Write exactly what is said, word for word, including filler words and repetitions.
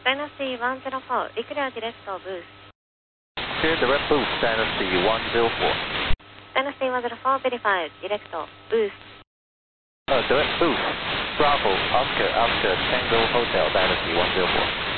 Dynasty one zero four, declare direct boost. Clear direct boost, Dynasty one zero four. Dynasty one zero four, verified, direct boost. Uh, direct boost, Bravo, Oscar, Oscar, Tango Hotel, Dynasty one zero four.